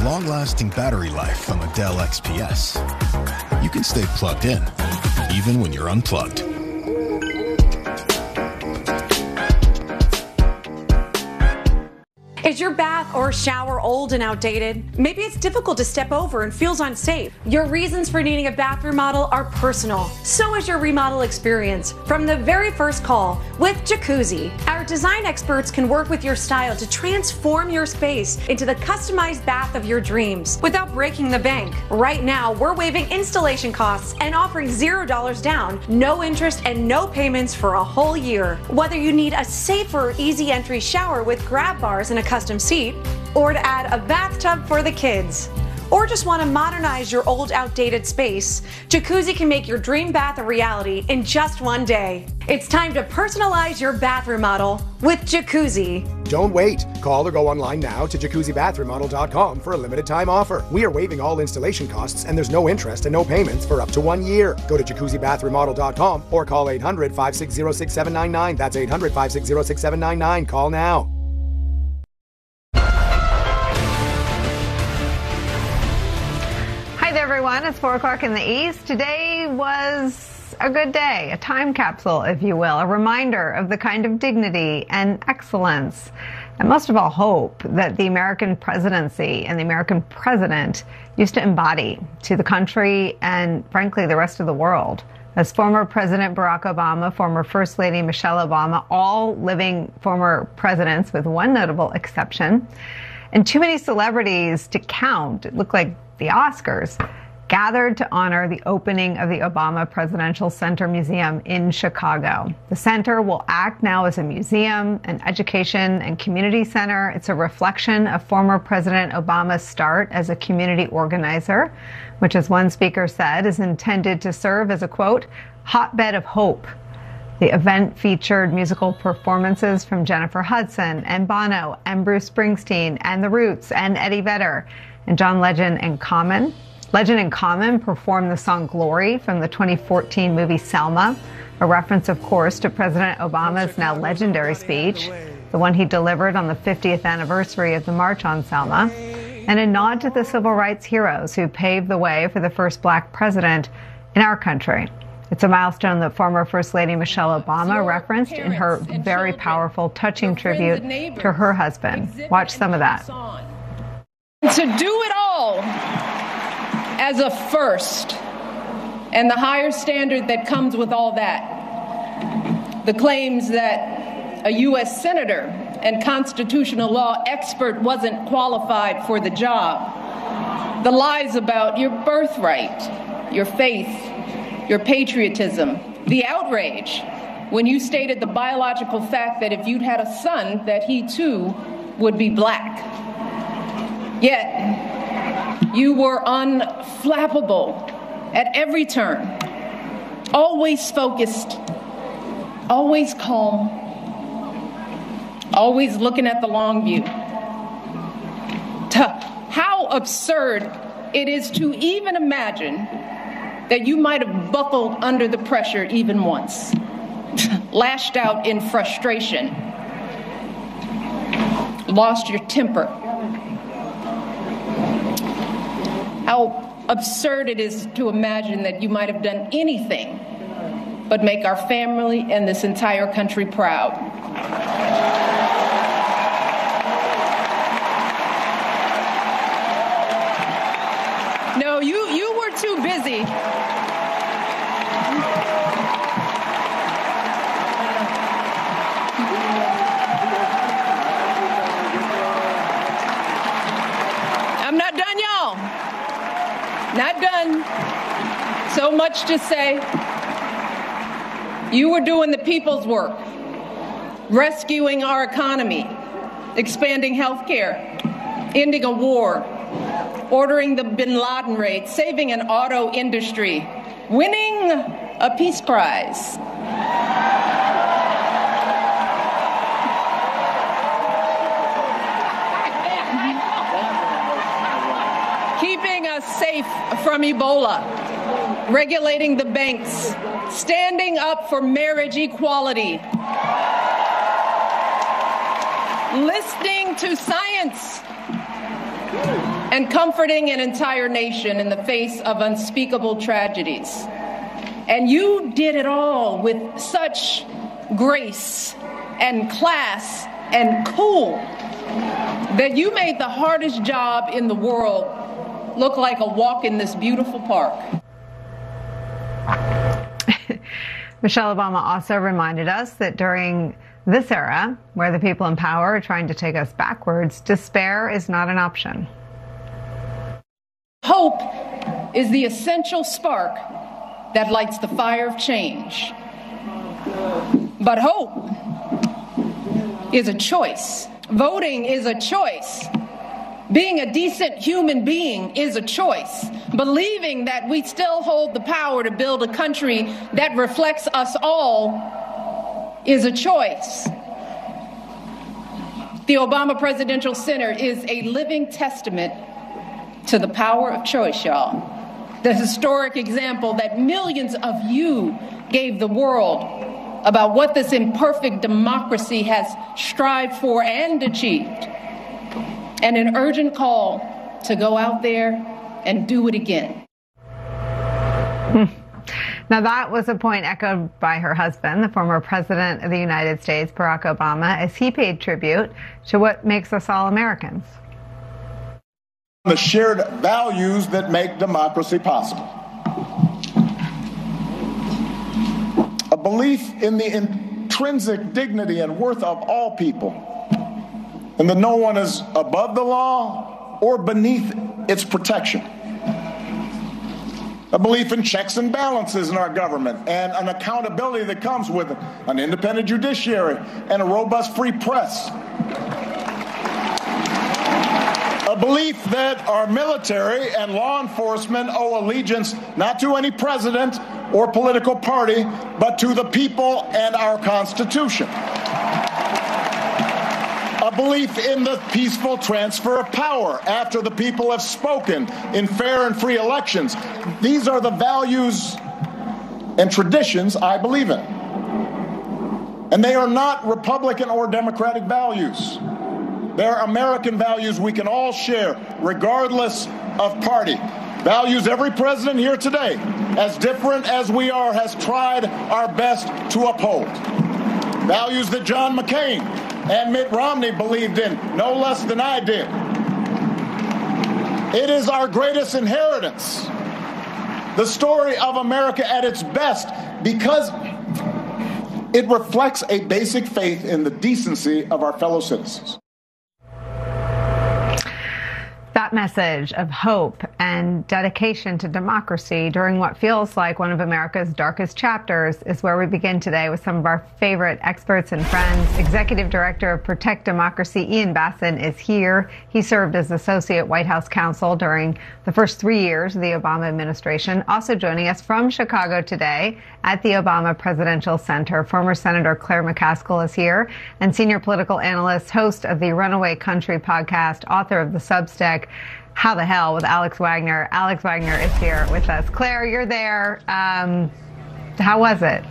long-lasting battery life from the Dell XPS, you can stay plugged in, even when you're unplugged. Is your bath or shower old and outdated? Maybe it's difficult to step over and feels unsafe. Your reasons for needing a bath remodel are personal. So is your remodel experience. From the very first call with Jacuzzi, our design experts can work with your style to transform your space into the customized bath of your dreams without breaking the bank. Right now, we're waiving installation costs and offering $0 down, no interest and no payments for a whole year. Whether you need a safer, easy entry shower with grab bars and a custom seat, or to add a bathtub for the kids, or just want to modernize your old outdated space, Jacuzzi can make your dream bath a reality in just one day. It's time to personalize your bath remodel with Jacuzzi. Don't wait. Call or go online now to jacuzzibathremodel.com for a limited time offer. We are waiving all installation costs and there's no interest and no payments for up to 1 year. Go to jacuzzibathremodel.com or call 800-560-6799. That's 800-560-6799. Call now. Hi there, everyone. It's 4 o'clock in the East. Today was a good day, a time capsule, if you will, a reminder of the kind of dignity and excellence, and most of all, hope that the American presidency and the American president used to embody to the country and, frankly, the rest of the world. As former President Barack Obama, former First Lady Michelle Obama, all living former presidents with one notable exception, and too many celebrities to count, it looked like the Oscars, gathered to honor the opening of the Obama Presidential Center Museum in Chicago. The center will act now as a museum, an education and community center. It's a reflection of former President Obama's start as a community organizer, which, as one speaker said, is intended to serve as a, quote, hotbed of hope. The event featured musical performances from Jennifer Hudson and Bono and Bruce Springsteen and The Roots and Eddie Vedder and John Legend and Common. Legend and Common performed the song Glory from the 2014 movie Selma, a reference, of course, to President Obama's now legendary speech, the one he delivered on the 50th anniversary of the March on Selma, and a nod to the civil rights heroes who paved the way for the first black president in our country. It's a milestone that former First Lady Michelle Obama referenced in her very powerful, touching tribute to her husband. Watch some of that. To do it all as a first, and the higher standard that comes with all that. The claims that a U.S. senator and constitutional law expert wasn't qualified for the job. The lies about your birthright, your faith, your patriotism. The outrage when you stated the biological fact that if you'd had a son, that he too would be black. Yet, you were unflappable at every turn, always focused, always calm, always looking at the long view. How absurd it is to even imagine that you might have buckled under the pressure even once, lashed out in frustration, lost your temper. How absurd it is to imagine that you might have done anything but make our family and this entire country proud. No, you were too busy. I'm not done, y'all. Not done. So much to say. You were doing the people's work, rescuing our economy, expanding health care, ending a war, ordering the bin Laden raid, saving an auto industry, winning a peace prize. Keeping us safe from Ebola, regulating the banks, standing up for marriage equality, listening to science, and comforting an entire nation in the face of unspeakable tragedies. And you did it all with such grace and class and cool that you made the hardest job in the world look like a walk in this beautiful park. Michelle Obama also reminded us that during this era, where the people in power are trying to take us backwards, despair is not an option. Hope is the essential spark that lights the fire of change. But hope is a choice. Voting is a choice. Being a decent human being is a choice. Believing that we still hold the power to build a country that reflects us all is a choice. The Obama Presidential Center is a living testament to the power of choice, y'all. The historic example that millions of you gave the world about what this imperfect democracy has strived for and achieved. And an urgent call to go out there and do it again. Now, that was a point echoed by her husband, the former president of the United States, Barack Obama, as he paid tribute to what makes us all Americans. The shared values that make democracy possible. A belief in the intrinsic dignity and worth of all people, and that no one is above the law or beneath its protection. A belief in checks and balances in our government and an accountability that comes with it, an independent judiciary and a robust free press. A belief that our military and law enforcement owe allegiance not to any president or political party, but to the people and our Constitution. A belief in the peaceful transfer of power after the people have spoken in fair and free elections. These are the values and traditions I believe in. And they are not Republican or Democratic values. They're American values we can all share, regardless of party. Values every president here today, as different as we are, has tried our best to uphold. Values that John McCain and Mitt Romney believed in no less than I did. It is our greatest inheritance, the story of America at its best, because it reflects a basic faith in the decency of our fellow citizens. That message of hope and dedication to democracy during what feels like one of America's darkest chapters is where we begin today with some of our favorite experts and friends. Executive Director of Protect Democracy, Ian Bassin, is here. He served as Associate White House Counsel during the first 3 years of the Obama administration. Also joining us from Chicago today at the Obama Presidential Center, former Senator Claire McCaskill is here, and senior political analyst, host of the Runaway Country podcast, author of the Substack How the Hell with Alex Wagner. Alex Wagner is here with us. Claire, you're there. How was it?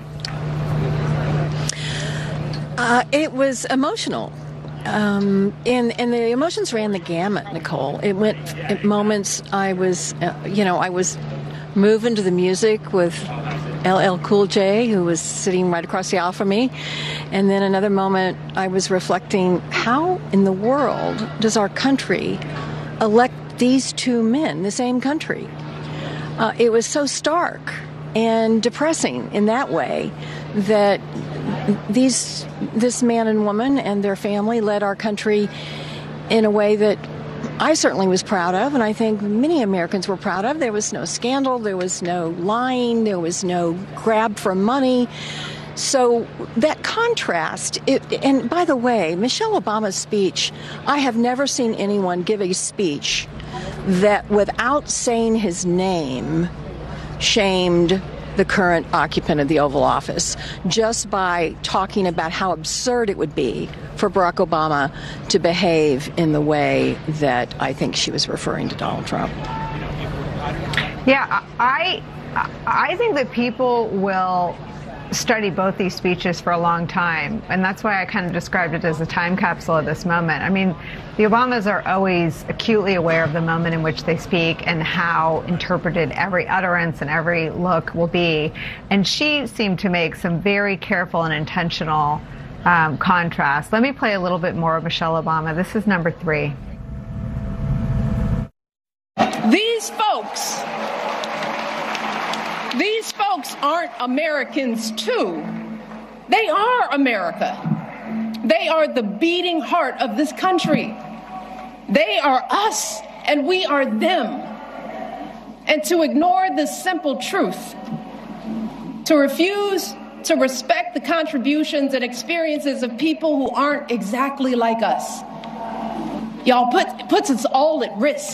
It was emotional. And the emotions ran the gamut, Nicole. It went at moments I was moving to the music with LL Cool J, who was sitting right across the aisle from me. And then another moment I was reflecting, how in the world does our country elect these two men, the same country? It was so stark and depressing in that way that this man and woman and their family led our country in a way that I certainly was proud of, and I think many Americans were proud of. There was no scandal, there was no lying, there was no grab for money. So that contrast, and by the way, Michelle Obama's speech, I have never seen anyone give a speech that without saying his name shamed the current occupant of the Oval Office, just by talking about how absurd it would be for Barack Obama to behave in the way that I think she was referring to Donald Trump. Yeah, I think that people will studied both these speeches for a long time, and that's why I kind of described it as a time capsule of this moment. I mean, the Obamas are always acutely aware of the moment in which they speak and how interpreted every utterance and every look will be. And she seemed to make some very careful and intentional contrast. Let me play a little bit more of Michelle Obama. This is number 3. These folks aren't Americans too. They are America. They are the beating heart of this country. They are us and we are them. And to ignore this simple truth, to refuse to respect the contributions and experiences of people who aren't exactly like us, y'all, puts us all at risk.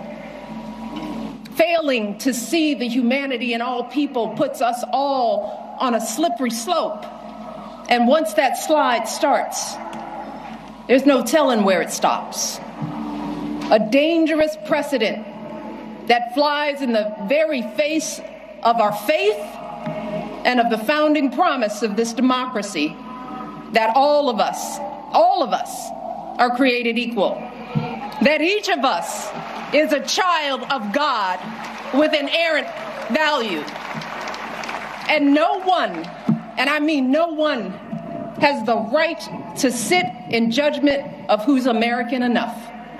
Failing to see the humanity in all people puts us all on a slippery slope. And once that slide starts, there's no telling where it stops. A dangerous precedent that flies in the very face of our faith and of the founding promise of this democracy, that all of us are created equal, that each of us is a child of God with inerrant value. And no one, and I mean no one, has the right to sit in judgment of who's American enough.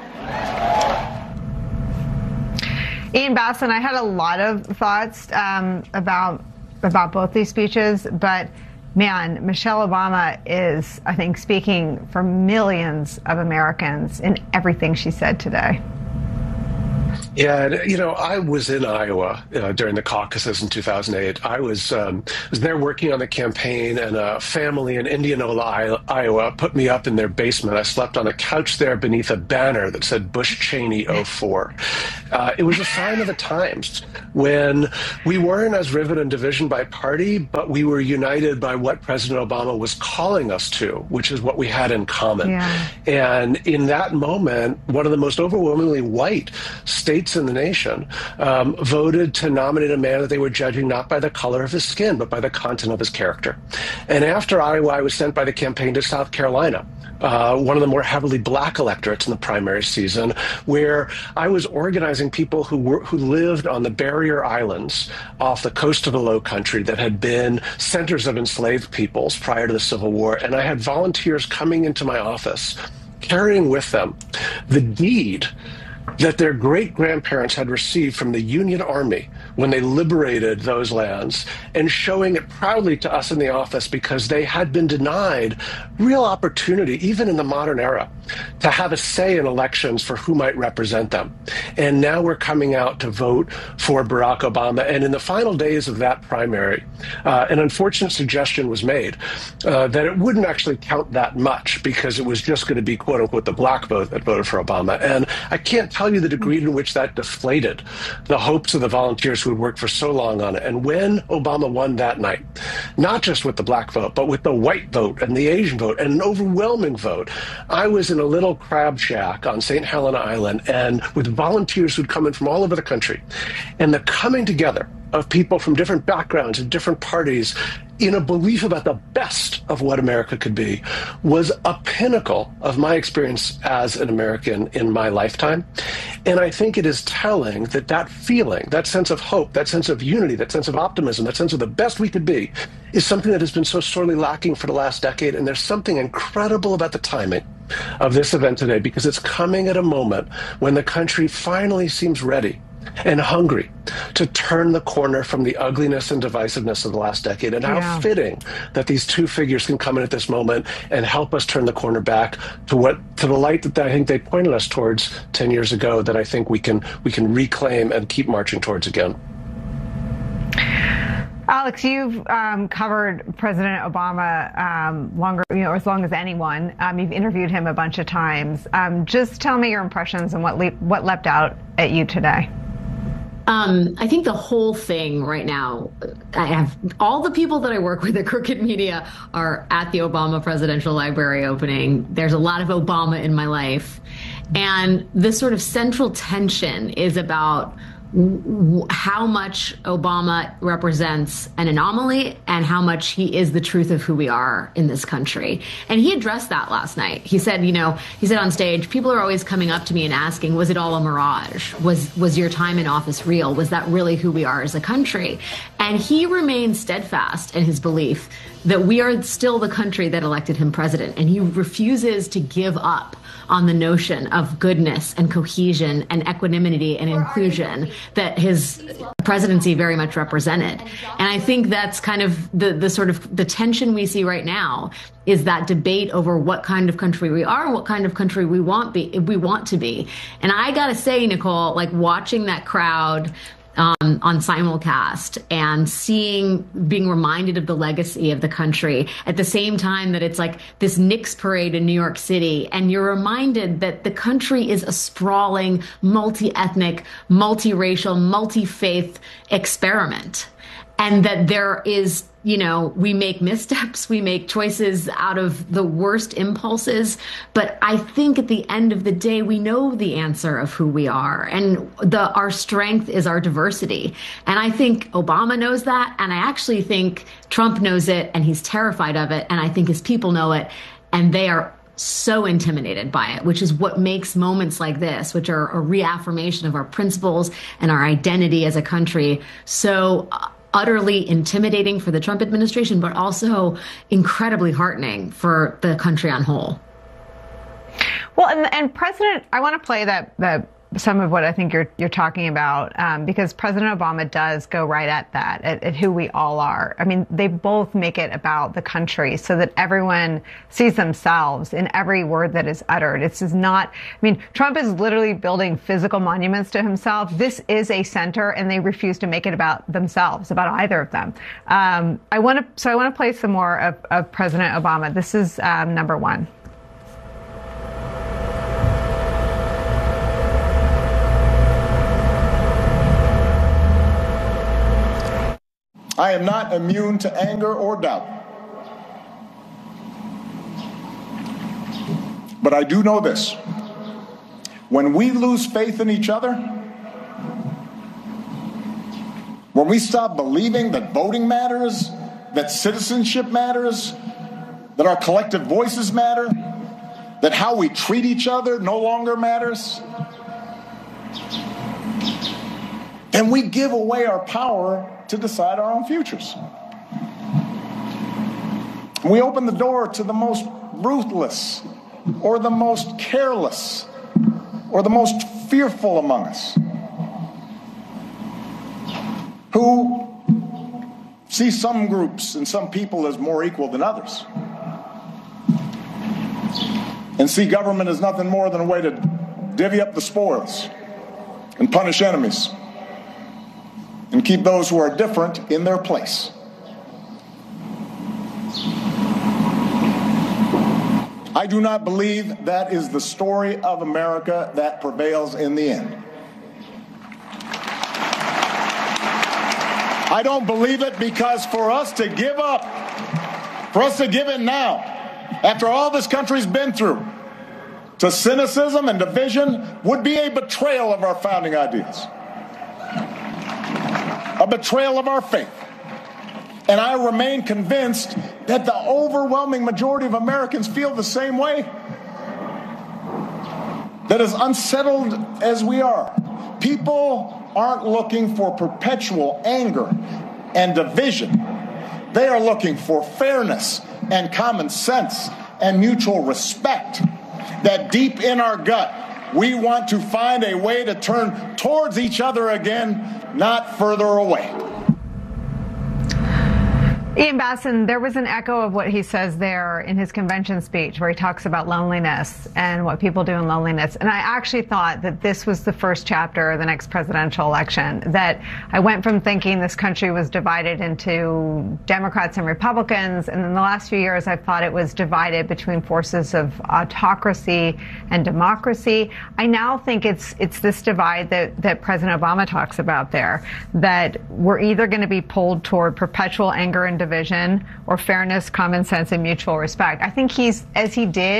Ian Bassan, I had a lot of thoughts about both these speeches, but man, Michelle Obama is, I think, speaking for millions of Americans in everything she said today. Yeah, you know, I was in Iowa during the caucuses in 2008. I was there working on the campaign, and a family in Indianola, Iowa, put me up in their basement. I slept on a couch there beneath a banner that said Bush Cheney 04. It was a sign of the times when we weren't as rivet and division by party, but we were united by what President Obama was calling us to, which is what we had in common. Yeah. And in that moment, one of the most overwhelmingly white states in the nation voted to nominate a man that they were judging not by the color of his skin, but by the content of his character. And after Iowa, I was sent by the campaign to South Carolina, one of the more heavily black electorates in the primary season, where I was organizing people who lived on the barrier islands off the coast of the Low Country that had been centers of enslaved peoples prior to the Civil War. And I had volunteers coming into my office, carrying with them the deed that their great-grandparents had received from the Union Army when they liberated those lands, and showing it proudly to us in the office because they had been denied real opportunity, even in the modern era, to have a say in elections for who might represent them. And now we're coming out to vote for Barack Obama. And in the final days of that primary, an unfortunate suggestion was made that it wouldn't actually count that much because it was just going to be, quote unquote, the black vote that voted for Obama. And I can't tell you the degree in which that deflated the hopes of the volunteers who had worked for so long on it. And when Obama won that night, not just with the black vote, but with the white vote and the Asian vote and an overwhelming vote, I was in a little crab shack on St. Helena Island and with volunteers who'd come in from all over the country. And the coming together of people from different backgrounds and different parties in a belief about the best of what America could be was a pinnacle of my experience as an American in my lifetime. And I think it is telling that that feeling, that sense of hope, that sense of unity, that sense of optimism, that sense of the best we could be is something that has been so sorely lacking for the last decade. And there's something incredible about the timing of this event today, because it's coming at a moment when the country finally seems ready and hungry to turn the corner from the ugliness and divisiveness of the last decade. And how fitting that these two figures can come in at this moment and help us turn the corner back to the light that I think they pointed us towards 10 years ago, that I think we can reclaim and keep marching towards again. Alex, you've covered President Obama longer, as long as anyone. You've interviewed him a bunch of times. Just tell me your impressions and what leapt out at you today. I think the whole thing right now, I have all the people that I work with at Crooked Media are at the Obama Presidential Library opening. There's a lot of Obama in my life. And the sort of central tension is about how much Obama represents an anomaly and how much he is the truth of who we are in this country. And he addressed that last night. He said, he said on stage, people are always coming up to me and asking, was it all a mirage? Was your time in office real? Was that really who we are as a country? And he remains steadfast in his belief that we are still the country that elected him president. And he refuses to give up on the notion of goodness and cohesion and equanimity and inclusion that his presidency very much represented. And I think that's kind of the sort of the tension we see right now, is that debate over what kind of country we are and what kind of country we want to be. And I gotta say, Nicole, like watching that crowd on simulcast and being reminded of the legacy of the country at the same time that it's like this Knicks parade in New York City, and you're reminded that the country is a sprawling, multi-ethnic, multiracial, multi-faith experiment. And that there is, we make missteps, we make choices out of the worst impulses. But I think at the end of the day, we know the answer of who we are. And our strength is our diversity. And I think Obama knows that. And I actually think Trump knows it, and he's terrified of it. And I think his people know it, and they are so intimidated by it, which is what makes moments like this, which are a reaffirmation of our principles and our identity as a country, so utterly intimidating for the Trump administration, but also incredibly heartening for the country on whole. Well, and President, I want to play that some of what I think you're talking about, because President Obama does go right at that, at who we all are. I mean, they both make it about the country so that everyone sees themselves in every word that is uttered. It's just not, I mean, Trump is literally building physical monuments to himself. This is a center, and they refuse to make it about themselves, about either of them. I want to play some more of President Obama. This is number one. I am not immune to anger or doubt. But I do know this. When we lose faith in each other, when we stop believing that voting matters, that citizenship matters, that our collective voices matter, that how we treat each other no longer matters, then we give away our power to decide our own futures. We open the door to the most ruthless, or the most careless, or the most fearful among us, who see some groups and some people as more equal than others, and see government as nothing more than a way to divvy up the spoils and punish enemies and keep those who are different in their place. I do not believe that is the story of America that prevails in the end. I don't believe it because for us to give up, for us to give in now, after all this country's been through, to cynicism and division would be a betrayal of our founding ideas. A betrayal of our faith. And I remain convinced that the overwhelming majority of Americans feel the same way. That as unsettled as we are, people aren't looking for perpetual anger and division. They are looking for fairness and common sense and mutual respect. That deep in our gut, we want to find a way to turn towards each other again, not further away. Ian Bassin, there was an echo of what he says there in his convention speech where he talks about loneliness and what people do in loneliness. And I actually thought that this was the first chapter of the next presidential election, that I went from thinking this country was divided into Democrats and Republicans, and in the last few years I've thought it was divided between forces of autocracy and democracy. I now think it's this divide that President Obama talks about there, that we're either going to be pulled toward perpetual anger and division or fairness, common sense, and mutual respect. I think as he did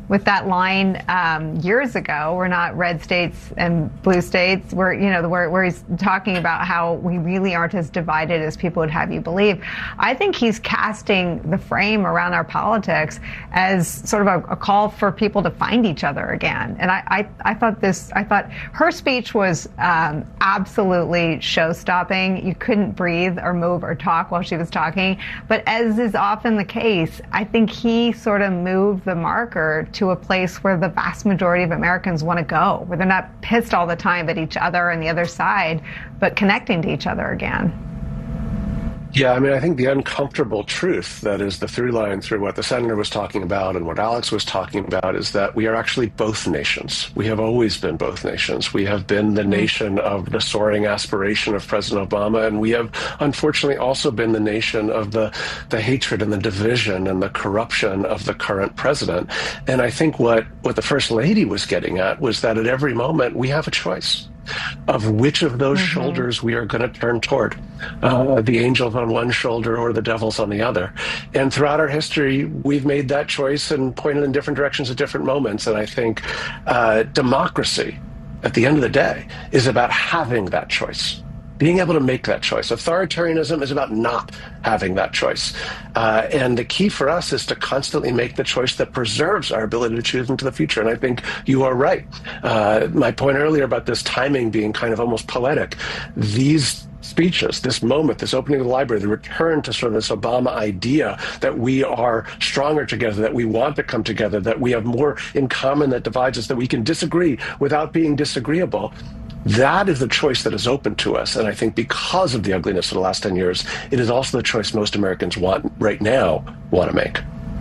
with that line years ago. We're not red states and blue states. Where he's talking about how we really aren't as divided as people would have you believe. I think he's casting the frame around our politics as sort of a call for people to find each other again. And I thought her speech was absolutely show-stopping. You couldn't breathe or move or talk while she was talking. But as is often the case, I think he sort of moved the marker to a place where the vast majority of Americans want to go, where they're not pissed all the time at each other and the other side, but connecting to each other again. Yeah, I mean, I think the uncomfortable truth that is the through line through what the senator was talking about and what Alex was talking about is that we are actually both nations. We have always been both nations. We have been the nation of the soaring aspiration of President Obama, and we have unfortunately also been the nation of the hatred and the division and the corruption of the current president. And I think what the First Lady was getting at was that at every moment we have a choice of which of those shoulders we are going to turn toward, the angels on one shoulder or the devils on the other. And throughout our history, we've made that choice and pointed in different directions at different moments. And I think democracy, at the end of the day, is about having that choice, being able to make that choice. Authoritarianism is about not having that choice. And the key for us is to constantly make the choice that preserves our ability to choose into the future. And I think you are right. My point earlier about this timing being kind of almost poetic, these speeches, this moment, this opening of the library, the return to sort of this Obama idea that we are stronger together, that we want to come together, that we have more in common that divides us, that we can disagree without being disagreeable. That is the choice that is open to us. And I think because of the ugliness of the last 10 years, it is also the choice most Americans want to make.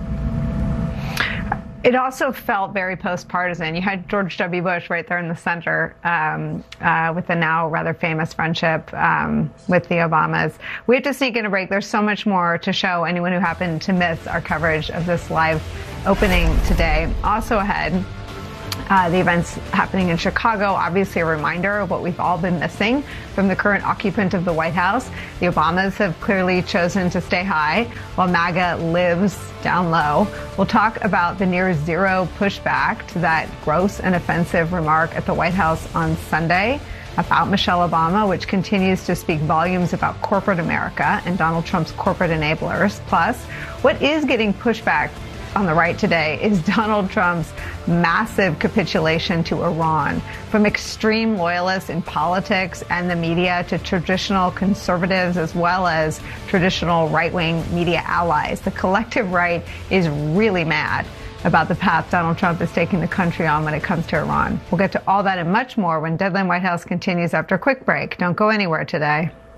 It also felt very post-partisan. You had George W. Bush right there in the center with the now rather famous friendship with the Obamas. We have to sneak in a break. There's so much more to show anyone who happened to miss our coverage of this live opening today. Also ahead, the events happening in Chicago, obviously a reminder of what we've all been missing from the current occupant of the White House. The Obamas have clearly chosen to stay high while MAGA lives down low. We'll talk about the near zero pushback to that gross and offensive remark at the White House on Sunday about Michelle Obama, which continues to speak volumes about corporate America and Donald Trump's corporate enablers. Plus, what is getting pushback on the right today is Donald Trump's massive capitulation to Iran, from extreme loyalists in politics and the media to traditional conservatives as well as traditional right-wing media allies. The collective right is really mad about the path Donald Trump is taking the country on when it comes to Iran. We'll get to all that and much more when Deadline White House continues after a quick break. Don't go anywhere today.